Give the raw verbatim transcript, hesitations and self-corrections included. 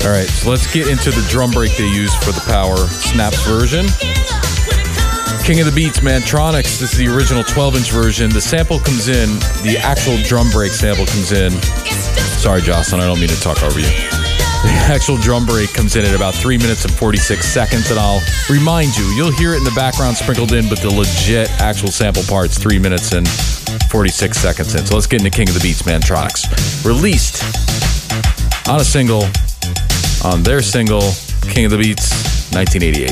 All right, so let's get into the drum break they use for the Power Snaps version. King of the Beats, Mantronix. This is the original twelve-inch version. The sample comes in, the actual drum break sample comes in. Sorry, Jocelyn, I don't mean to talk over you. The actual drum break comes in at about three minutes and forty-six seconds, and I'll remind you, you'll hear it in the background sprinkled in, but the legit actual sample part's three minutes and forty-six seconds in. So let's get into King of the Beats, Mantronix. Released on a single, on their single, King of the Beats, nineteen eighty-eight.